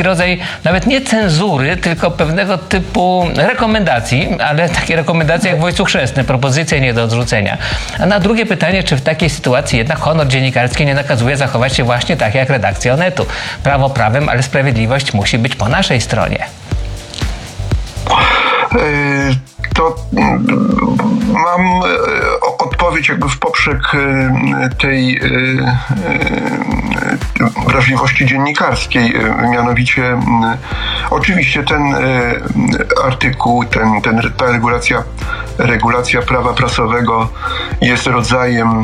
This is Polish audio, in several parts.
rodzaj nawet nie cenzury, tylko pewnego typu rekomendacji, ale takie rekomendacje jak w Ojcu Chrzestnym, propozycje nie do odrzucenia. A na drugie pytanie, czy w takiej sytuacji jednak honor dziennikarski nie nakazuje zachować się właśnie tak jak redakcja Onetu. Prawo prawem, ale sprawiedliwość musi być po naszej stronie. To mam odpowiedź jakby w poprzek tej wrażliwości dziennikarskiej. Mianowicie oczywiście ten artykuł, ta regulacja prawa prasowego jest rodzajem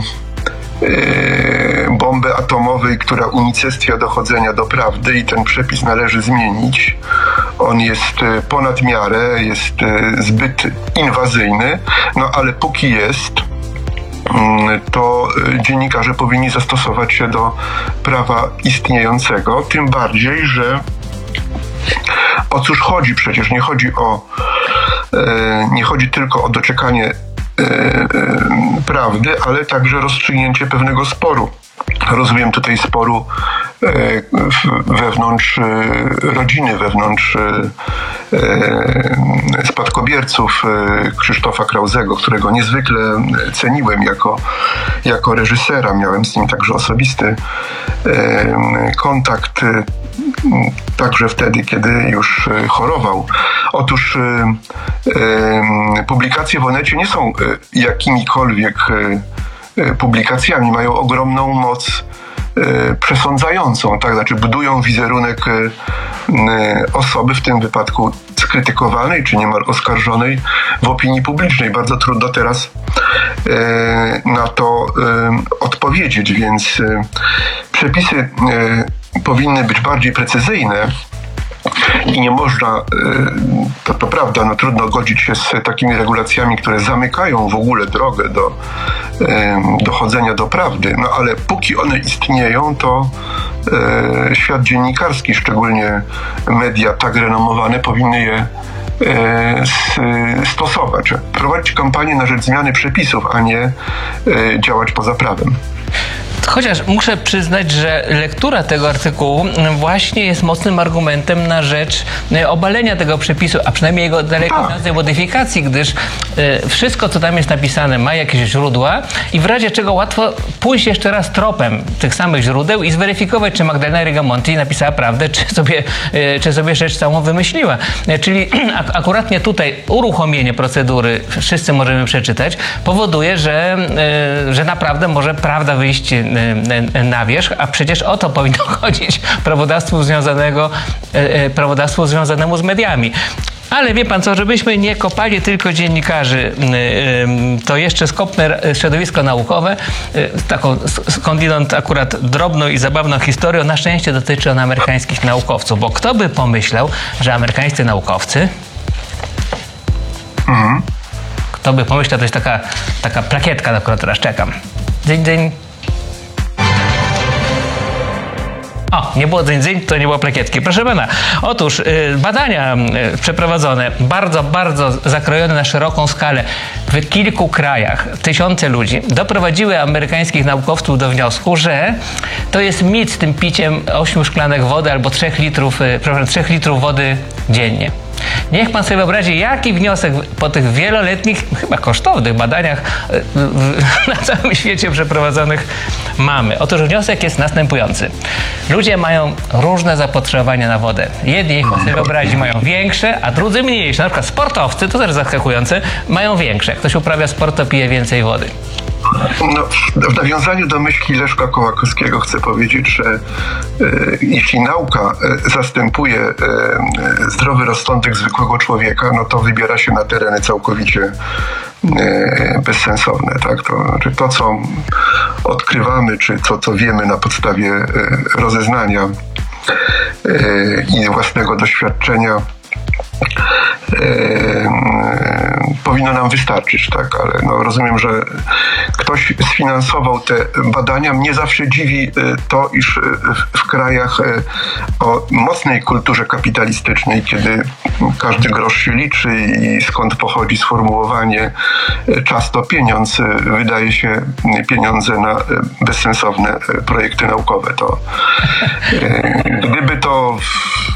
bomby atomowej, która unicestwia dochodzenia do prawdy i ten przepis należy zmienić. On jest ponad miarę, jest zbyt inwazyjny, no ale póki jest, to dziennikarze powinni zastosować się do prawa istniejącego, tym bardziej, że o cóż chodzi? Przecież nie chodzi tylko o doczekanie prawdy, ale także rozstrzygnięcie pewnego sporu. Rozumiem tutaj sporu wewnątrz rodziny, wewnątrz spadkobierców Krzysztofa Krauzego, którego niezwykle ceniłem jako reżysera. Miałem z nim także osobisty kontakt, także wtedy, kiedy już chorował. Otóż publikacje w Onecie nie są jakimikolwiek publikacjami, mają ogromną moc przesądzającą, tak? Znaczy budują wizerunek osoby, w tym wypadku skrytykowanej czy niemal oskarżonej w opinii publicznej. Bardzo trudno teraz na to odpowiedzieć, więc przepisy powinny być bardziej precyzyjne i nie można, to prawda, no trudno godzić się z takimi regulacjami, które zamykają w ogóle drogę do dochodzenia do prawdy, no ale póki one istnieją, to świat dziennikarski, szczególnie media tak renomowane, powinny je stosować. Prowadzić kampanię na rzecz zmiany przepisów, a nie działać poza prawem. Chociaż muszę przyznać, że lektura tego artykułu właśnie jest mocnym argumentem na rzecz obalenia tego przepisu, a przynajmniej jego daleko idącej modyfikacji, gdyż wszystko, co tam jest napisane, ma jakieś źródła i w razie czego łatwo pójść jeszcze raz tropem tych samych źródeł i zweryfikować, czy Magdalena Rigamonti napisała prawdę, czy sobie rzecz całą wymyśliła. Czyli akuratnie tutaj uruchomienie procedury, wszyscy możemy przeczytać, powoduje, że naprawdę może prawda wyjść na wierzch, a przecież o to powinno chodzić prawodawstwu związanemu z mediami. Ale wie pan co, żebyśmy nie kopali tylko dziennikarzy, to jeszcze skopmy środowisko naukowe, taką skądinąd akurat drobną i zabawną historią. Na szczęście dotyczy ona amerykańskich naukowców, bo kto by pomyślał, że amerykańscy naukowcy kto by pomyślał, to jest taka plakietka, na którą teraz czekam. Dzień, dzień. O, nie było dzyń, to nie było plakietki. Proszę pana, otóż badania przeprowadzone, bardzo, bardzo zakrojone na szeroką skalę w kilku krajach, tysiące ludzi, doprowadziły amerykańskich naukowców do wniosku, że to jest mit z tym piciem 8 szklanek wody albo 3 litrów wody dziennie. Niech pan sobie wyobrazi, jaki wniosek po tych wieloletnich, chyba kosztownych badaniach na całym świecie przeprowadzonych mamy. Otóż wniosek jest następujący. Ludzie mają różne zapotrzebowania na wodę. Jedni, jak pan sobie wyobrazi, mają większe, a drudzy mniejsze. Na przykład sportowcy, to też zaskakujące, mają większe. Jak ktoś uprawia sport, to pije więcej wody. No, w nawiązaniu do myśli Leszka Kołakowskiego chcę powiedzieć, że jeśli nauka zastępuje zdrowy rozsądek zwykłego człowieka, no to wybiera się na tereny całkowicie bezsensowne. Tak? To, co odkrywamy, czy co wiemy na podstawie rozeznania i własnego doświadczenia, powinno nam wystarczyć, tak, ale no, rozumiem, że ktoś sfinansował te badania. Mnie zawsze dziwi to, iż w krajach o mocnej kulturze kapitalistycznej, kiedy każdy grosz się liczy i skąd pochodzi sformułowanie czas to pieniądz, wydaje się pieniądze na bezsensowne projekty naukowe. To gdyby to